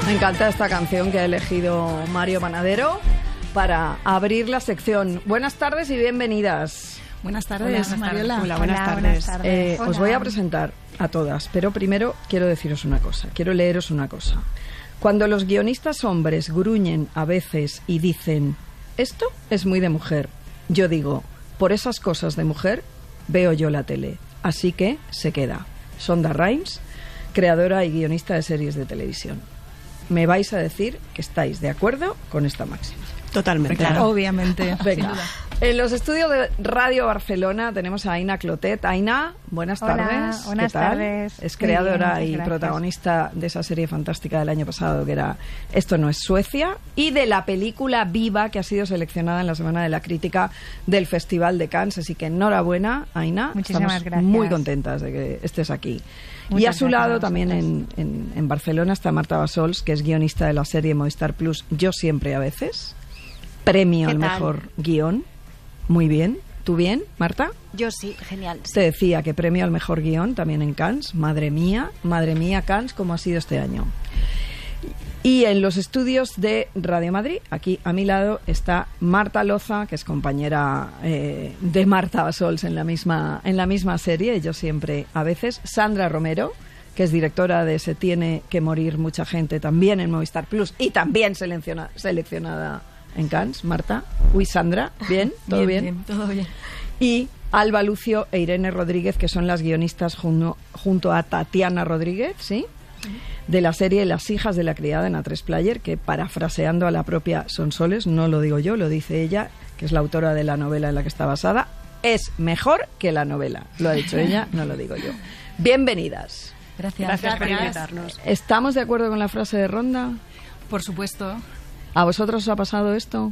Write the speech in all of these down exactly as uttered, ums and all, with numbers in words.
Me encanta esta canción que ha elegido Mario Panadero para abrir la sección. Buenas tardes y bienvenidas. Buenas tardes, Mariola. Hola, buenas Hola, tardes. buenas tardes. Eh, Hola. os voy a presentar a todas, pero primero quiero deciros una cosa, quiero leeros una cosa. Cuando los guionistas hombres gruñen a veces y dicen, esto es muy de mujer, yo digo, por esas cosas de mujer veo yo la tele, así que se queda. Sonda Rhimes, creadora y guionista de series de televisión. Me vais a decir que estáis de acuerdo con esta máxima. Totalmente. Claro, obviamente. Venga. En los estudios de Radio Barcelona tenemos a Aina Clotet. Aina, buenas Hola, tardes. buenas ¿Qué tal? tardes. Es creadora Muy bien, y muchas protagonista de esa serie fantástica del año pasado que era Esto no es Suecia, y de la película Viva, que ha sido seleccionada en la Semana de la Crítica del Festival de Cannes. Así que enhorabuena, Aina. Muchísimas Estamos gracias. muy contentas de que estés aquí. Muchas y a su gracias lado a también en, en, en Barcelona está Marta Bassols, que es guionista de la serie Movistar Plus Yo siempre a veces. Premio ¿Qué al tal? mejor guión. Muy bien. ¿Tú bien, Marta? Yo sí, genial. Te decía que premio al mejor guión también en Cannes. Madre mía, madre mía, Cannes, ¿cómo ha sido este año? Y en los estudios de Radio Madrid, aquí a mi lado, está Marta Loza, que es compañera eh, de Marta Bassols en la misma en la misma serie, Yo siempre a veces. Sandra Romero, que es directora de Se tiene que morir mucha gente, también en Movistar Plus y también selecciona, seleccionada en Cannes. Marta. Uy, Sandra, ¿bien? ¿Todo bien? bien? Todo bien. Y Alba Lucio e Irene Rodríguez, que son las guionistas junto, junto a Tatiana Rodríguez, ¿sí? De la serie Las hijas de la criada en A tres Player, que parafraseando a la propia Sonsoles, no lo digo yo, lo dice ella, que es la autora de la novela en la que está basada, es mejor que la novela. Lo ha dicho ella, no lo digo yo. Bienvenidas. Gracias. Gracias por Gracias. invitarnos. ¿Estamos de acuerdo con la frase de Ronda? Por supuesto. ¿A vosotros os ha pasado esto?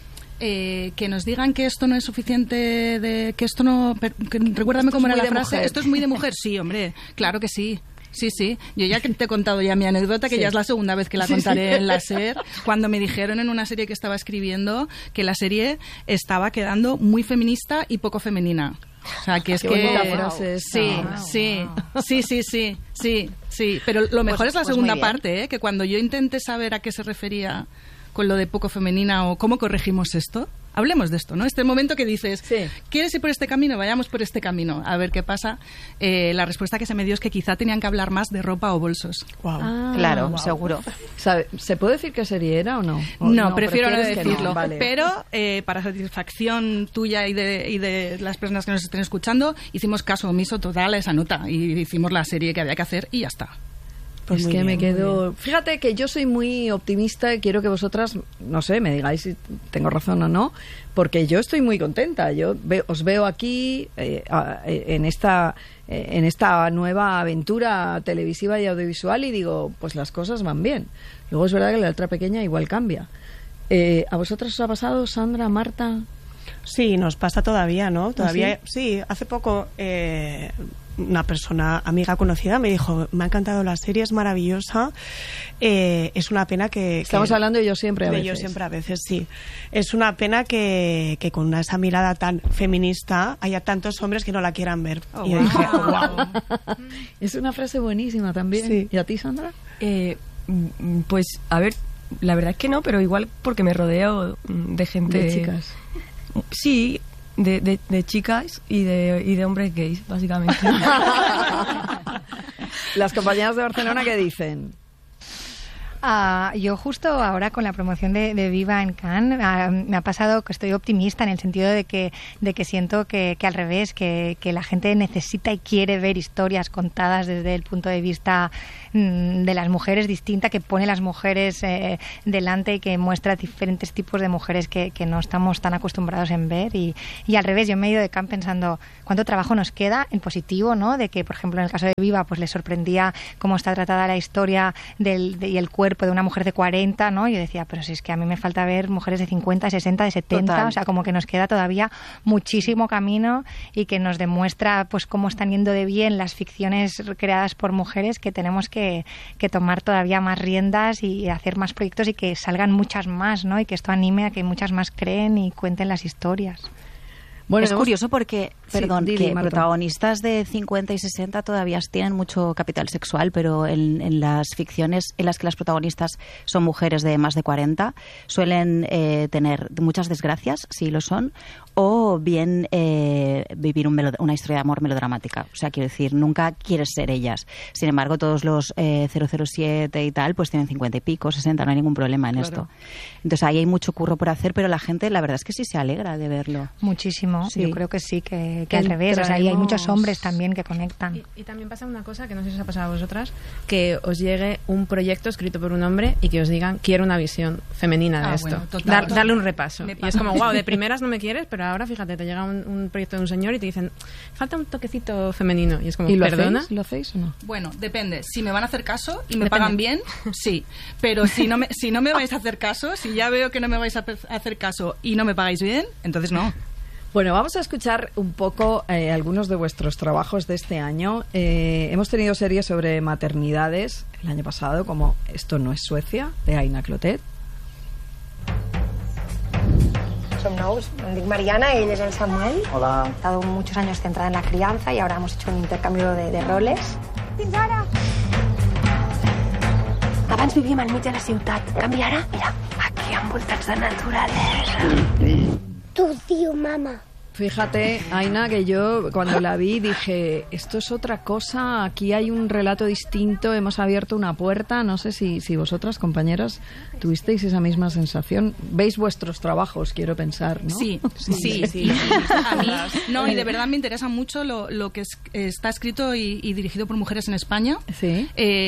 Eh, que nos digan que esto no es suficiente, de que esto no... per- que, recuérdame Esto cómo es era muy la de frase. mujer. Esto es muy de mujer. Sí, hombre. Claro que sí. Sí, sí. Yo ya que te he contado ya mi anécdota, que Sí. ya es la segunda vez que la Sí, contaré sí. en la SER, cuando me dijeron en una serie que estaba escribiendo que la serie estaba quedando muy feminista y poco femenina. O sea, que es Qué que... bonita frase esta. Sí, Wow, sí, sí, sí, sí, sí, sí. Pero lo mejor Pues- es la pues segunda muy bien. parte, ¿eh? Que cuando yo intenté saber a qué se refería con lo de poco femenina o cómo corregimos esto, hablemos de esto, ¿no? Este momento que dices, Sí. ¿quieres ir por este camino? Vayamos por este camino, a ver qué pasa. Eh, la respuesta que se me dio es que quizá tenían que hablar más de ropa o bolsos. Wow. Ah, Claro, wow. seguro. ¿Sabe- ¿Se puede decir qué serie era o no? ¿O No, prefiero no prefieres que no? decirlo. Vale. Pero eh, para satisfacción tuya y de, y de las personas que nos estén escuchando, hicimos caso omiso total a esa nota y hicimos la serie que había que hacer y ya está. Pues es muy que bien, me muy quedo... Fíjate que yo soy muy optimista y quiero que vosotras, no sé, me digáis si tengo razón o no, porque yo estoy muy contenta. Yo ve- os veo aquí eh, a- eh, en esta eh, en esta nueva aventura televisiva y audiovisual y digo, pues las cosas van bien. Luego es verdad que la letra pequeña igual cambia. Eh, ¿A vosotras os ha pasado, Sandra, Marta? Sí, nos pasa todavía, ¿no? Todavía, sí? sí, hace poco eh, una persona, amiga conocida, me dijo, me ha encantado la serie, es maravillosa, eh, es una pena que... Estamos que- hablando de Yo siempre a de veces. Yo siempre a veces, sí. Es una pena que, que con esa mirada tan feminista haya tantos hombres que no la quieran ver. Oh, y yo wow. dije, wow. Es una frase buenísima también. Sí. ¿Y a ti, Sandra? Eh, mm, pues, a ver, la verdad es que no, pero igual porque me rodeo mm, de gente... De chicas. Sí, de, de, de chicas y de, y de hombres gays, básicamente. Las compañeras de Barcelona, ¿qué dicen? Ah, yo justo ahora con la promoción de, de Viva en Cannes ah, me ha pasado que estoy optimista en el sentido de que, de que siento que, que al revés, que, que la gente necesita y quiere ver historias contadas desde el punto de vista mm, de las mujeres distinta, que pone las mujeres eh, delante y que muestra diferentes tipos de mujeres que, que no estamos tan acostumbrados en ver y, y al revés, yo me he ido de Cannes pensando cuánto trabajo nos queda en positivo, ¿no? De que, por ejemplo, en el caso de Viva, pues les sorprendía cómo está tratada la historia del, de, y el cuerpo de una mujer de cuarenta, ¿no? Yo decía, pero si es que a mí me falta ver mujeres de cincuenta, sesenta, de setenta, Total. o sea, como que nos queda todavía muchísimo camino y que nos demuestra pues cómo están yendo de bien las ficciones creadas por mujeres, que tenemos que, que tomar todavía más riendas y hacer más proyectos y que salgan muchas más, ¿no? Y que esto anime a que muchas más creen y cuenten las historias. Bueno, es hemos... curioso porque, perdón, sí, Dili, que Marta. protagonistas de cincuenta y sesenta todavía tienen mucho capital sexual, pero en, en las ficciones en las que las protagonistas son mujeres de más de cuarenta suelen eh, tener muchas desgracias, si lo son, o bien eh, vivir un melod- una historia de amor melodramática. O sea, quiero decir, nunca quieres ser ellas. Sin embargo, todos los eh, cero cero siete y tal, pues tienen cincuenta y pico, sesenta, no hay ningún problema en Claro. esto. Entonces ahí hay mucho curro por hacer, pero la gente, la verdad es que sí se alegra de verlo. Muchísimo, Sí. yo creo que sí, que, que al Entraremos- revés, o sea, y hay muchos hombres también que conectan. Y, y también pasa una cosa que no sé si os ha pasado a vosotras, que os llegue un proyecto escrito por un hombre y que os digan, quiero una visión femenina de Ah, esto. bueno, total. Dar- darle un repaso. Me Y es pasa. como, wow, de primeras no me quieres, pero ahora fíjate, te llega un, un proyecto de un señor y te dicen, falta un toquecito femenino. Y es como, ¿Y lo ¿perdona? hacéis? ¿Lo hacéis o no? Bueno, depende. Si me van a hacer caso y me Depende. pagan bien, sí. Pero si no, me, si no me vais a hacer caso, si ya veo que no me vais a pe- a hacer caso y no me pagáis bien, entonces no. Bueno, vamos a escuchar un poco eh, algunos de vuestros trabajos de este año. Eh, hemos tenido series sobre maternidades el año pasado, como Esto no es Suecia, de Aina Clotet. Som nous, em dic Mariana, ell és el Samuel. Hola. He estado muchos años centrada en la crianza y ahora hemos hecho un intercambio de, de roles. Fins ara! Abans vivíem al mig de la ciutat. En canvi ara, mira, aquí envoltats de naturalesa. Tu diu, mama. Fíjate, Aina, que yo cuando la vi dije, esto es otra cosa, aquí hay un relato distinto, hemos abierto una puerta. No sé si, si vosotras, compañeras, tuvisteis esa misma sensación. Veis vuestros trabajos, quiero pensar, ¿no? Sí, sí, sí. sí. A mí, no, y de verdad me interesa mucho lo, lo que es- está escrito y, y dirigido por mujeres en España. Sí.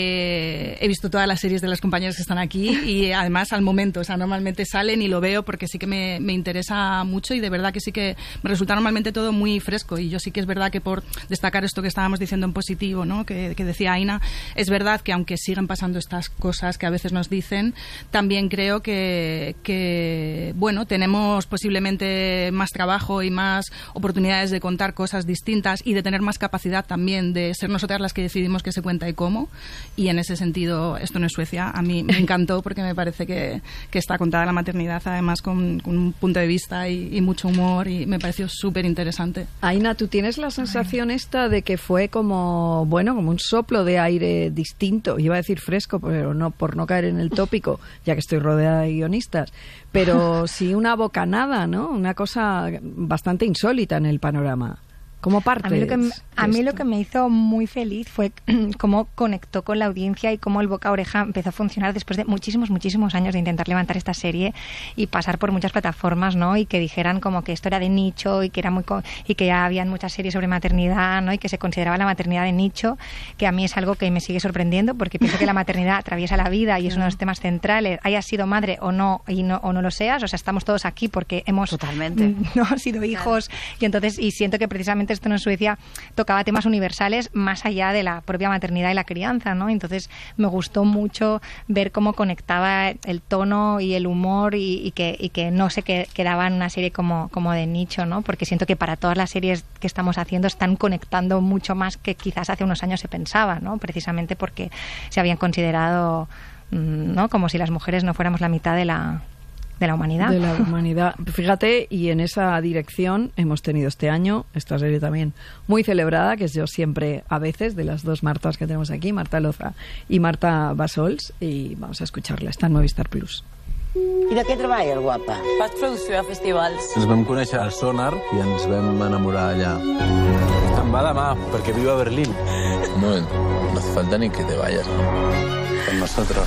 Eh, he visto todas las series de las compañeras que están aquí y además al momento, o sea, normalmente salen y lo veo porque sí que me, me interesa mucho y de verdad que sí que me resulta normalmente todo muy fresco y yo sí que es verdad que por destacar esto que estábamos diciendo en positivo, ¿no? que, que decía Aina, es verdad que aunque sigan pasando estas cosas que a veces nos dicen, también creo que, que bueno, tenemos posiblemente más trabajo y más oportunidades de contar cosas distintas y de tener más capacidad también de ser nosotras las que decidimos qué se cuenta y cómo, y en ese sentido Esto no es Suecia, a mí me encantó porque me parece que, que está contada la maternidad además con, con un punto de vista y, y mucho humor y me pareció súper interesante. Aina, ¿tú tienes la sensación esta de que fue como, bueno, como un soplo de aire distinto? Iba a decir fresco, pero no por no caer en el tópico, ya que estoy rodeada de guionistas, pero sí una bocanada, ¿no? Una cosa bastante insólita en el panorama. ¿Cómo parte? A mí, lo que, a mí lo que me hizo muy feliz fue cómo conectó con la audiencia y cómo el boca a oreja empezó a funcionar después de muchísimos, muchísimos años de intentar levantar esta serie y pasar por muchas plataformas, ¿no? Y que dijeran como que esto era de nicho y que era muy co- y que ya habían muchas series sobre maternidad, ¿no? Y que se consideraba la maternidad de nicho, que a mí es algo que me sigue sorprendiendo porque pienso que la maternidad atraviesa la vida y es uno de los temas centrales, hayas sido madre o no y no o no lo seas, o sea, estamos todos aquí porque hemos Totalmente. no sido hijos y entonces y siento que precisamente esto en Suecia tocaba temas universales más allá de la propia maternidad y la crianza, ¿no? Entonces me gustó mucho ver cómo conectaba el tono y el humor y, y que, y que no se que- quedaba en una serie como, como de nicho, ¿no? Porque siento que para todas las series que estamos haciendo están conectando mucho más que quizás hace unos años se pensaba, ¿no? Precisamente porque se habían considerado, mm, ¿no? Como si las mujeres no fuéramos la mitad de la de la humanidad. De la humanidad. Fíjate, y en esa dirección hemos tenido este año esta serie también muy celebrada, que es Yo siempre a veces, de las dos Martas que tenemos aquí, Marta Loza y Marta Basols, y vamos a escucharla, está en Movistar Plus. I de què treballes, guapa? Faig producció a festivals. Ens vam conèixer al Sonar i ens vam enamorar allà. Te'n va demà, perquè viu a Berlín. Un moment, no hace falta ni que te vayas. Con nosotros.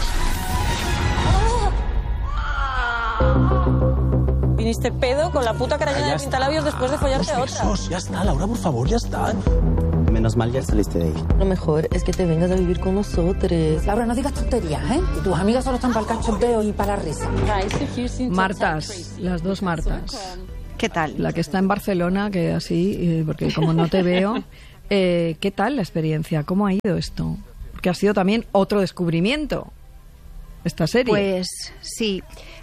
Viniste pedo con la puta caraña de pintalabios después de follarte a otra. Ya está, Laura, por favor, ya está. Menos mal ya saliste de ahí. Lo mejor es que te vengas a vivir con nosotros. Laura, no digas tonterías, ¿eh? Y tus amigas solo están para el cachondeo y para la risa. Martas, las dos Martas. ¿Qué tal? La que está en Barcelona, que así, eh, porque como no te veo, eh, ¿qué tal la experiencia? ¿Cómo ha ido esto? Porque ha sido también otro descubrimiento esta serie. Pues sí.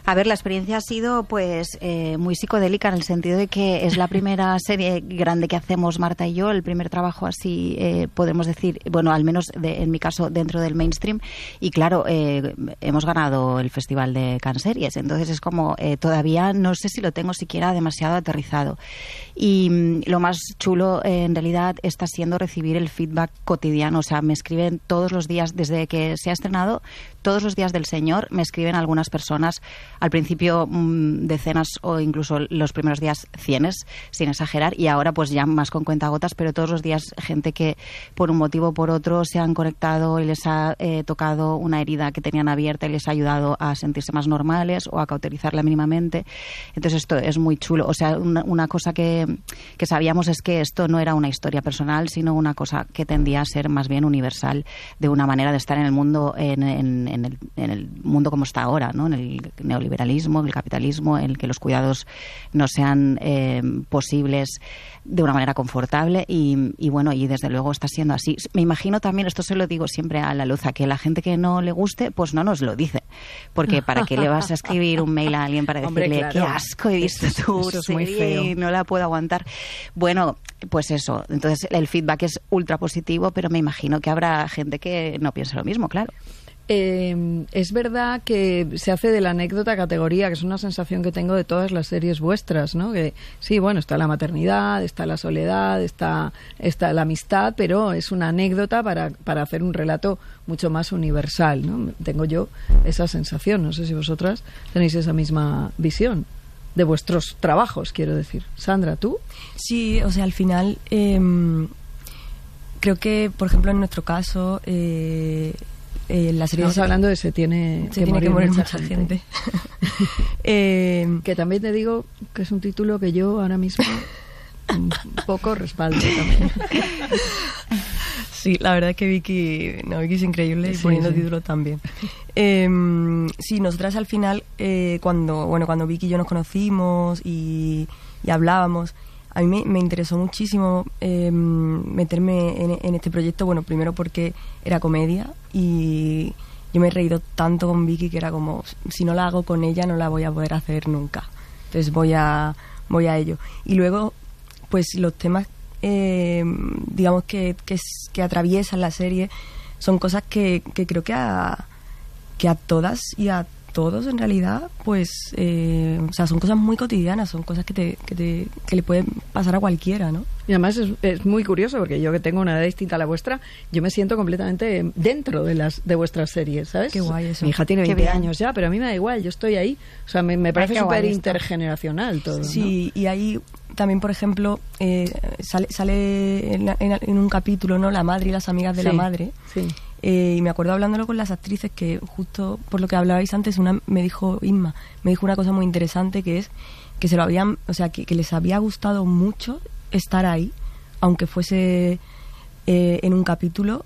A ver, la experiencia ha sido pues eh, muy psicodélica en el sentido de que es la primera serie grande que hacemos Marta y yo, el primer trabajo así, eh, podemos decir, bueno, al menos de, en mi caso dentro del mainstream, y claro, eh, hemos ganado el Festival de Cannes Series, entonces es como eh, todavía no sé si lo tengo siquiera demasiado aterrizado. Y mm, lo más chulo eh, en realidad está siendo recibir el feedback cotidiano, o sea, me escriben todos los días, desde que se ha estrenado, todos los días del Señor, me escriben algunas personas, al principio mmm, decenas o incluso los primeros días cienes, sin exagerar, y ahora pues ya más con cuentagotas, pero todos los días gente que por un motivo o por otro se han conectado y les ha eh, tocado una herida que tenían abierta y les ha ayudado a sentirse más normales o a cauterizarla mínimamente. Entonces esto es muy chulo. O sea, una, una cosa que, que sabíamos es que esto no era una historia personal, sino una cosa que tendía a ser más bien universal, de una manera de estar en el mundo, en, en, en, el, en el mundo como está ahora, ¿no? En el neoliberalismo, en el capitalismo, en el que los cuidados no sean eh, posibles de una manera confortable y, y bueno, y desde luego está siendo así. Me imagino también, esto se lo digo siempre a la luz, a que la gente que no le guste, pues no nos lo dice, porque ¿para qué le vas a escribir un mail a alguien para decirle, hombre, claro, qué asco he visto eso, tu eso es serie muy feo y no la puedo aguantar? Bueno, pues eso, entonces el feedback es ultra positivo, pero me imagino que habrá gente que no piense lo mismo, claro. Eh, es verdad que se hace de la anécdota categoría, que es una sensación que tengo de todas las series vuestras, ¿no? Que sí, bueno, está la maternidad, está la soledad, está, está la amistad, pero es una anécdota para, para hacer un relato mucho más universal, ¿no? Tengo yo esa sensación, no sé si vosotras tenéis esa misma visión de vuestros trabajos, quiero decir. Sandra, ¿tú? Sí, o sea, al final eh, creo que, por ejemplo, en nuestro caso... Eh, Eh, la serie Estamos se, hablando de se tiene, se que, tiene morir que morir mucha, mucha gente, gente. eh, que también te digo que es un título que yo ahora mismo un poco respaldo también. Sí, la verdad es que Vicky, no, Vicky es increíble y sí, poniendo sí. título también. Eh, sí, nosotras al final, eh, cuando bueno cuando Vicky y yo nos conocimos y, y hablábamos, a mí me, me interesó muchísimo eh, meterme en, en este proyecto, bueno, primero porque era comedia y yo me he reído tanto con Vicky que era como, si no la hago con ella no la voy a poder hacer nunca. Entonces voy a, voy a ello. Y luego, pues los temas, eh, digamos, que, que, que atraviesan la serie son cosas que, que creo que a, que a todas y a todos en realidad, pues, eh, o sea, son cosas muy cotidianas, son cosas que te, que te que le pueden pasar a cualquiera, ¿no? Y además es, es muy curioso porque yo que tengo una edad distinta a la vuestra, yo me siento completamente dentro de las de vuestras series, ¿sabes? Qué guay eso. Mi hija tiene veinte años ya, pero a mí me da igual, yo estoy ahí. O sea, me, me parece súper intergeneracional todo, sí, ¿no? Y ahí también, por ejemplo, eh, sale, sale en, en, en un capítulo, ¿no? La madre y las amigas de sí, la madre. Sí. Eh, y me acuerdo hablándolo con las actrices que justo por lo que hablabais antes, una me dijo, Inma, me dijo una cosa muy interesante que es que se lo habían, o sea, que, que les había gustado mucho estar ahí, aunque fuese eh, en un capítulo,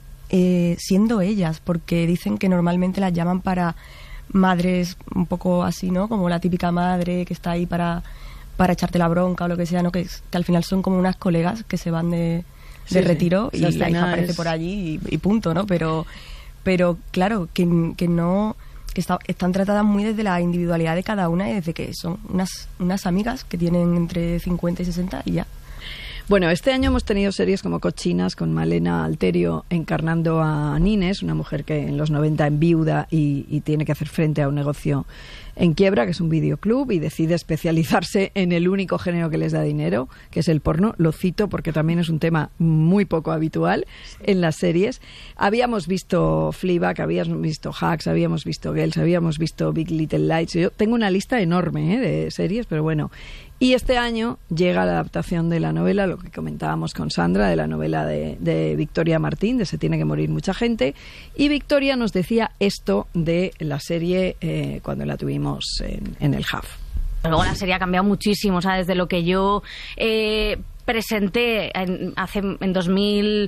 eh, siendo ellas, porque dicen que normalmente las llaman para madres un poco así, ¿no? Como la típica madre que está ahí para, para echarte la bronca o lo que sea, ¿no? Que, que al final son como unas colegas que se van de... de sí, retiro sí. y la hija aparece es... por allí y, y punto, ¿no? Pero, pero claro, que, que no... que está, están tratadas muy desde la individualidad de cada una y desde que son unas, unas amigas que tienen entre cincuenta y sesenta y ya. Bueno, este año hemos tenido series como Cochinas, con Malena Alterio encarnando a Nines, una mujer que en los noventa enviuda y, y tiene que hacer frente a un negocio en quiebra, que es un videoclub, y decide especializarse en el único género que les da dinero, que es el porno. Lo cito porque también es un tema muy poco habitual en las series. Habíamos visto Fleabag, habíamos visto Hacks, habíamos visto Girls, habíamos visto Big Little Lies. Yo tengo una lista enorme ¿eh? de series, pero bueno. Y este año llega la adaptación de la novela, lo que comentábamos con Sandra, de la novela de, de Victoria Martín, de Se tiene que morir mucha gente. Y Victoria nos decía esto de la serie eh, cuando la tuvimos en, en el H A F. Luego la serie ha cambiado muchísimo, o sea, desde lo que yo eh, presenté en, hace, en dos mil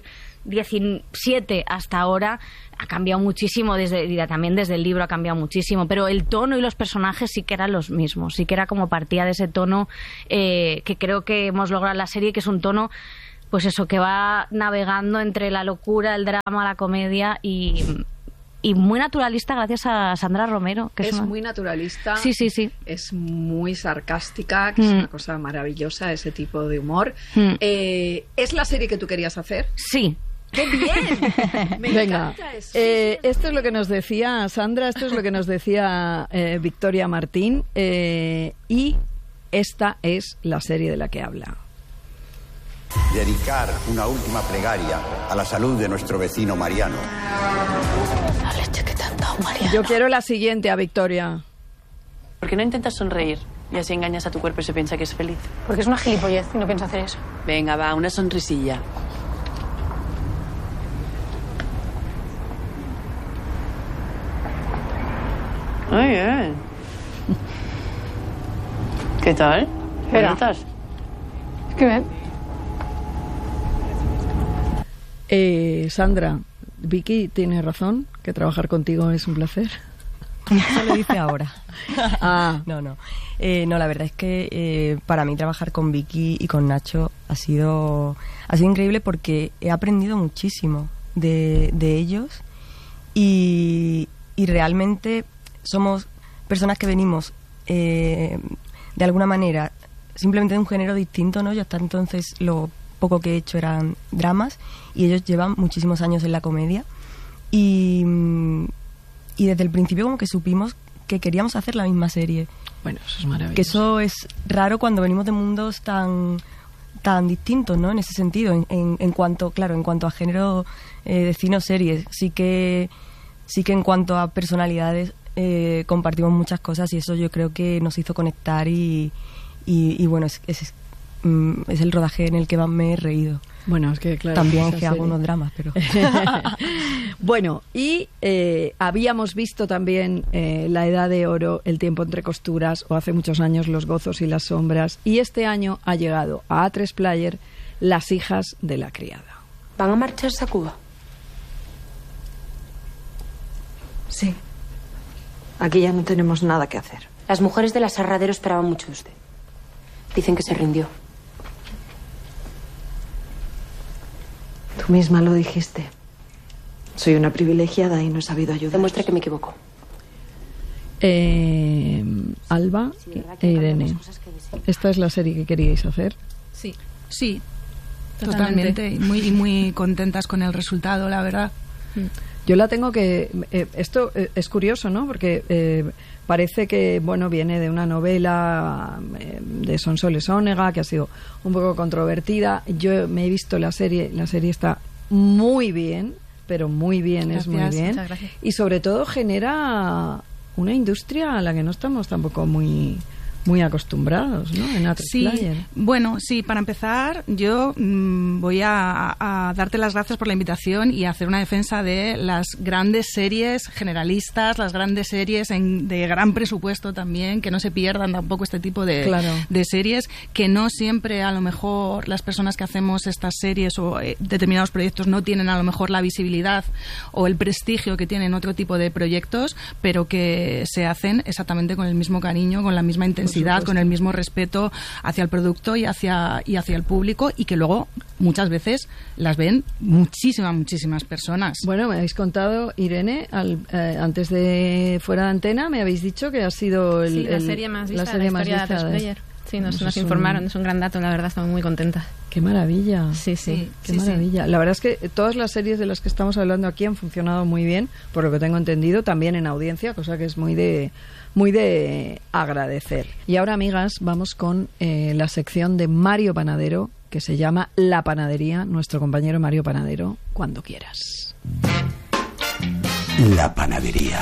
diecisiete hasta ahora, ha cambiado muchísimo, desde, también desde el libro ha cambiado muchísimo, pero el tono y los personajes sí que eran los mismos, sí que era como partía de ese tono eh, que creo que hemos logrado en la serie, que es un tono, pues eso, que va navegando entre la locura, el drama, la comedia y... y muy naturalista gracias a Sandra Romero. Que es es una... muy naturalista. Sí, sí, sí. Es muy sarcástica, que Mm. es una cosa maravillosa, ese tipo de humor. Mm. Eh, ¿Es la serie que tú querías hacer? Sí. ¡Qué bien! Me Venga, encanta eso. Eh, esto es lo que nos decía Sandra, esto es lo que nos decía eh, Victoria Martín, eh, y esta es la serie de la que habla. Dedicar una última plegaria a la salud de nuestro vecino Mariano. La leche que te han dado, Mariano. Yo quiero la siguiente a Victoria. ¿Por qué no intentas sonreír y así engañas a tu cuerpo y se piensa que es feliz? Porque es una gilipollez y no pienso hacer eso. Venga, va, una sonrisilla. Muy bien. ¿Qué tal? Espera. ¿Bonitas? Qué bien. Eh, Sandra, Vicky tiene razón, que trabajar contigo es un placer. Eso lo dice ahora. Ah. No, no. Eh, no, la verdad es que eh, para mí trabajar con Vicky y con Nacho ha sido, ha sido increíble porque he aprendido muchísimo de, de ellos y, y realmente somos personas que venimos eh, de alguna manera simplemente de un género distinto, ¿no? Yo hasta entonces lo poco que he hecho eran dramas y ellos llevan muchísimos años en la comedia y, y desde el principio como que supimos que queríamos hacer la misma serie. Bueno, eso es maravilloso. Que eso es raro cuando venimos de mundos tan tan distintos, ¿no? En ese sentido, en, en, en cuanto, claro, en cuanto a género eh, de cine o series, sí que sí que en cuanto a personalidades eh, compartimos muchas cosas y eso yo creo que nos hizo conectar y, y, y bueno, es, es, es el rodaje en el que más me he reído. Bueno, es que claro. También es que serie. hago unos dramas, pero... Bueno, y eh, habíamos visto también eh, La Edad de Oro, El tiempo entre costuras, o hace muchos años Los gozos y las sombras, y este año ha llegado a A tres Player Las hijas de la criada. ¿Van a marcharse a Cuba? Sí. Aquí ya no tenemos nada que hacer. Las mujeres del aserradero esperaban mucho de usted. Dicen que se rindió. Tú misma lo dijiste. Soy una privilegiada y no he sabido ayudar. Demuestra que me equivoco. Eh, Alba e Irene, ¿esta es la serie que queríais hacer? Sí. Sí, totalmente. Totalmente. Y muy, y muy contentas con el resultado, la verdad. Yo la tengo que... Eh, esto eh, es curioso, ¿no? Porque eh, parece que, bueno, viene de una novela eh, de Sonsoles Onega, que ha sido un poco controvertida. Yo me he visto la serie, la serie está muy bien, pero muy bien, Gracias, es muy bien. muchas gracias. Y sobre todo genera una industria a la que no estamos tampoco muy... muy acostumbrados, ¿no? En A tres Sí, Player. bueno, sí, para empezar, yo mmm, voy a, a darte las gracias por la invitación y a hacer una defensa de las grandes series generalistas, las grandes series en, de gran presupuesto también, que no se pierdan tampoco este tipo de, Claro. de series, que no siempre a lo mejor las personas que hacemos estas series o eh, determinados proyectos no tienen a lo mejor la visibilidad o el prestigio que tienen otro tipo de proyectos, pero que se hacen exactamente con el mismo cariño, con la misma intensidad, con el mismo respeto hacia el producto y hacia y hacia el público, y que luego muchas veces las ven muchísimas, muchísimas personas. Bueno, me habéis contado, Irene, al, eh, antes de fuera de antena, me habéis dicho que ha sido el, Sí, la el- serie más vista la serie de la más historia de vista A tres de- Player. Sí, nos, Pues nos es un- informaron, es un gran dato, la verdad, estamos muy contentas. Qué maravilla. Sí, sí. Qué sí, sí. maravilla. La verdad es que todas las series de las que estamos hablando aquí han funcionado muy bien, por lo que tengo entendido, también en audiencia, cosa que es muy de muy de agradecer. Y ahora, amigas, vamos con eh, la sección de Mario Panadero, que se llama La Panadería. Nuestro compañero Mario Panadero, cuando quieras. La panadería.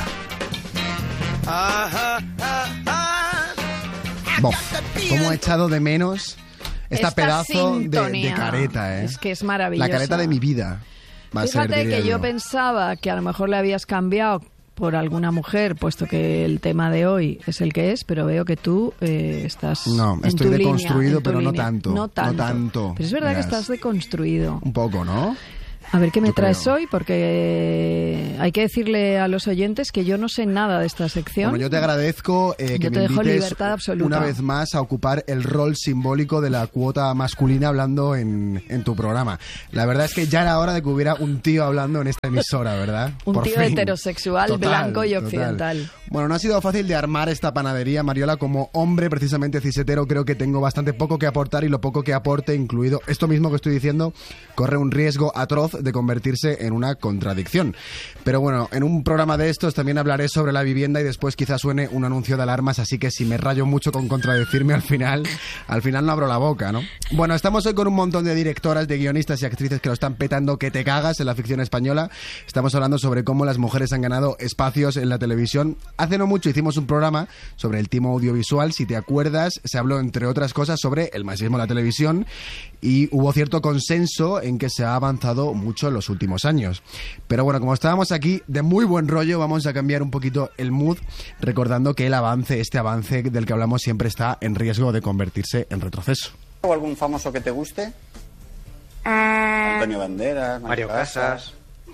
Bof, cómo he echado de menos esta, Esta pedazo de, sintonía. de careta, ¿eh? Es que es maravillosa. La careta de mi vida. Va a ser, Fíjate diría que yo pensaba que a lo mejor le habías cambiado por alguna mujer, puesto que el tema de hoy es el que es, pero veo que tú eh, estás No, en estoy tu deconstruido, línea, en tu pero no línea. tanto, No no tanto. tanto, Pero es verdad verás. que estás deconstruido. Un poco, ¿no? A ver qué me Yo traes creo. hoy, porque hay que decirle a los oyentes que yo no sé nada de esta sección. Bueno, yo te agradezco eh, que Yo te me dejo invites libertad absoluta. una vez más a ocupar el rol simbólico de la cuota masculina hablando en, en tu programa. La verdad es que ya era hora de que hubiera un tío hablando en esta emisora, ¿verdad? Un Por tío fin. heterosexual, Total, blanco y total. occidental. Bueno, no ha sido fácil de armar esta panadería, Mariola. Como hombre precisamente cisetero, creo que tengo bastante poco que aportar, y lo poco que aporte, incluido esto mismo que estoy diciendo, corre un riesgo atroz de convertirse en una contradicción. Pero bueno, en un programa de estos también hablaré sobre la vivienda y después quizás suene un anuncio de alarmas, así que si me rayo mucho con contradecirme al final, al final no abro la boca, ¿no? Bueno, estamos hoy con un montón de directoras, de guionistas y actrices que lo están petando que te cagas en la ficción española. Estamos hablando sobre cómo las mujeres han ganado espacios en la televisión. Hace no mucho hicimos un programa sobre el timo audiovisual, si te acuerdas, se habló entre otras cosas sobre el machismo en la televisión y hubo cierto consenso en que se ha avanzado mucho en los últimos años. Pero bueno, como estábamos aquí de muy buen rollo, vamos a cambiar un poquito el mood, recordando que el avance, este avance del que hablamos, siempre está en riesgo de convertirse en retroceso. ¿O algún famoso que te guste? Ah, Antonio Banderas, Mario Casas.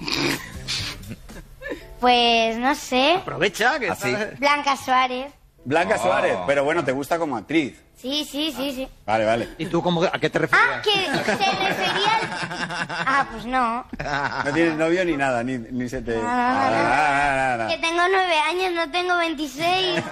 pues no sé. Aprovecha que Así. está... Blanca Suárez. Blanca Oh. Suárez, pero bueno, te gusta como actriz. Sí, sí, sí, sí. Vale, vale. ¿Y tú cómo, a qué te refieres? Ah, que se refería al... Ah, pues no. No tienes novio ni nada, ni, ni se te... Ah, Ah, ah, ah, Que tengo nueve años, no tengo veintiséis.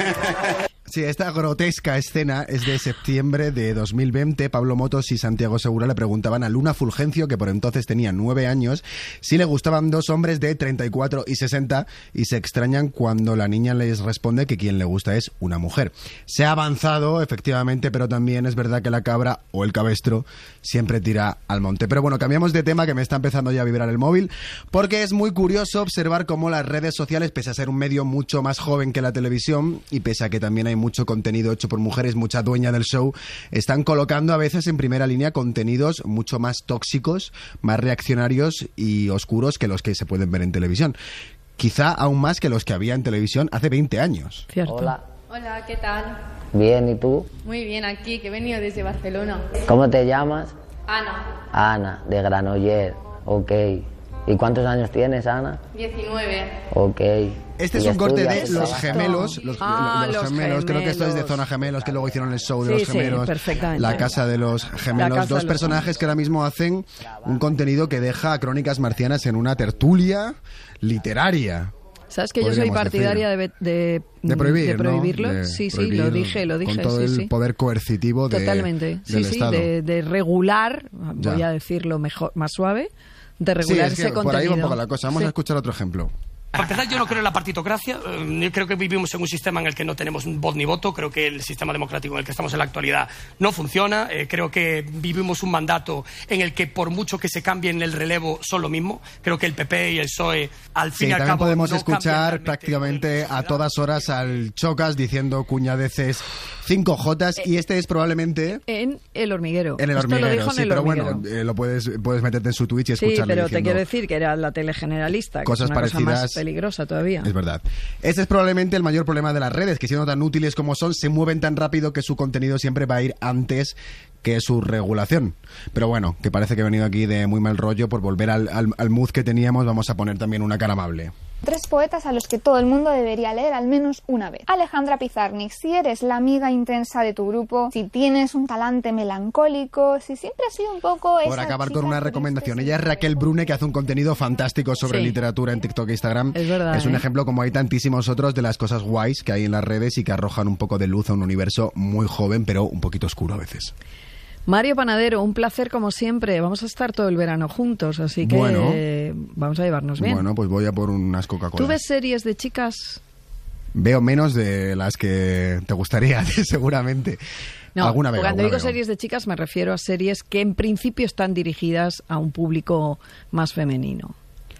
Sí, esta grotesca escena es de septiembre de dos mil veinte. Pablo Motos y Santiago Segura le preguntaban a Luna Fulgencio, que por entonces tenía nueve años, si le gustaban dos hombres de treinta y cuatro y sesenta, y se extrañan cuando la niña les responde que quien le gusta es una mujer. Se ha avanzado, efectivamente, pero también es verdad que la cabra o el cabestro siempre tira al monte. Pero bueno, cambiamos de tema, que me está empezando ya a vibrar el móvil, porque es muy curioso observar cómo las redes sociales, pese a ser un medio mucho más joven que la televisión, y pese a que también hay mucho contenido hecho por mujeres, mucha dueña del show, están colocando a veces en primera línea contenidos mucho más tóxicos, más reaccionarios y oscuros que los que se pueden ver en televisión. Quizá aún más que los que había en televisión hace veinte años. Cierto. Hola. Hola, ¿qué tal? Bien, ¿y tú? Muy bien, aquí, que he venido desde Barcelona. ¿Cómo te llamas? Ana, Ana, de Granollers. Ok. ¿Y cuántos años tienes, Ana? diecinueve. Ok. Este ¿Y es un corte de estudias? Los Gemelos, los, Ah, los Los gemelos, creo que esto es de Gemelos. Zona Gemelos, que luego hicieron el show de Sí, Los sí, Gemelos, perfectamente. La Casa de los La Gemelos, Casa dos de los personajes que ahora mismo hacen un contenido que deja a Crónicas Marcianas en una tertulia literaria. ¿Sabes que yo soy podríamos partidaria de, de, De prohibir, de ¿no? prohibirlo? De sí, sí, prohibir lo dije, lo dije. Con todo sí, el sí. poder coercitivo de, Totalmente. Sí, del sí, Estado. de, de regular, voy Ya. a decirlo mejor, más suave, de Sí, regular es que ese por contenido. ahí va un poco la cosa. Vamos Sí. a escuchar otro ejemplo. Para empezar, yo no creo en la partitocracia. Eh, Yo creo que vivimos en un sistema en el que no tenemos voz ni voto. Creo que el sistema democrático en el que estamos en la actualidad no funciona. Eh, creo que vivimos un mandato en el que, por mucho que se cambie en el relevo, son lo mismo. Creo que el P P y el P S O E, al fin Sí, y al también cabo, podemos no escuchar prácticamente a todas horas al Chocas diciendo cuñadeces cinco jotas, y este es probablemente En El Hormiguero. en El Esto lo Hormiguero, dijo en sí, El pero Hormiguero. bueno, eh, lo puedes, puedes meterte en su Twitch y Sí, escucharle pero te diciendo quiero decir que era la tele generalista, que cosas es una cosa parecidas. más peligrosa todavía. Es verdad. Ese es probablemente el mayor problema de las redes, que siendo tan útiles como son, se mueven tan rápido que su contenido siempre va a ir antes que su regulación. Pero bueno, que parece que he venido aquí de muy mal rollo. Por volver al, al, al mood que teníamos, vamos a poner también una cara amable. Tres poetas a los que todo el mundo debería leer al menos una vez. Alejandra Pizarnik, si eres la amiga intensa de tu grupo, si tienes un talante melancólico, si siempre has sido un poco esa Por acabar chica con una triste. recomendación. Ella es Raquel Brune, que hace un contenido fantástico sobre Sí. literatura en TikTok e Instagram. Es verdad, Es un ¿eh? ejemplo, como hay tantísimos otros, de las cosas guays que hay en las redes y que arrojan un poco de luz a un universo muy joven, pero un poquito oscuro a veces. Mario Panadero, un placer como siempre. Vamos a estar todo el verano juntos, así que Bueno. eh, vamos a llevarnos bien. Bueno, pues voy a por unas Coca-Cola. ¿Tú ves series de chicas? Veo menos de las que te gustaría, seguramente. No, alguna vez. cuando digo series de chicas me refiero a series que en principio están dirigidas a un público más femenino.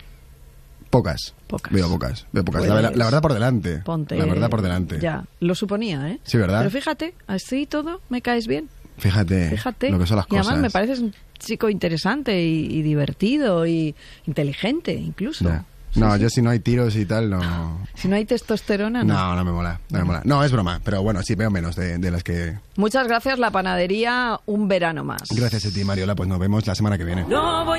Pocas. Pocas. Veo pocas. Veo pocas. Pues, la, la verdad por delante. Ponte, La verdad por delante. Ya, lo suponía, ¿eh? Sí, ¿verdad? Pero fíjate, así todo me caes bien. Fíjate, Fíjate. lo que son las y además cosas. me pareces un chico interesante y, y divertido y inteligente incluso. Ya. No, yo si no hay tiros y tal, no... Si no hay testosterona, no. No, no me mola, no me mola. No, es broma, pero bueno, sí, veo menos de, de las que... Muchas gracias, La Panadería, un verano más. Gracias a ti, Mariola, pues nos vemos la semana que viene. No voy